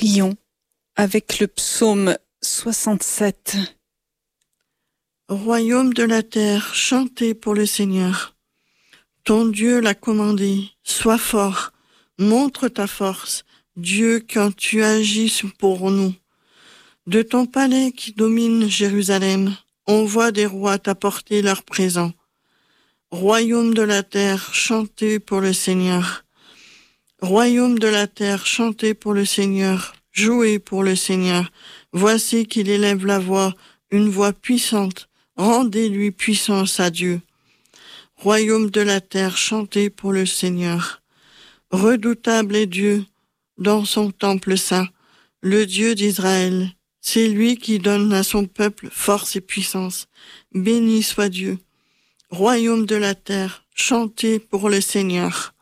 prions avec le psaume 67. Royaume de la terre, chantez pour le Seigneur. Ton Dieu l'a commandé, sois fort, montre ta force, Dieu, quand tu agis pour nous. De ton palais qui domine Jérusalem, on voit des rois t'apporter leurs présents. Royaume de la terre, chantez pour le Seigneur. Royaume de la terre, chantez pour le Seigneur, jouez pour le Seigneur. Voici qu'il élève la voix, une voix puissante. Rendez-lui puissance à Dieu. Royaume de la terre, chantez pour le Seigneur. Redoutable est Dieu dans son temple saint, le Dieu d'Israël. C'est lui qui donne à son peuple force et puissance. Béni soit Dieu. Royaume de la terre, chantez pour le Seigneur.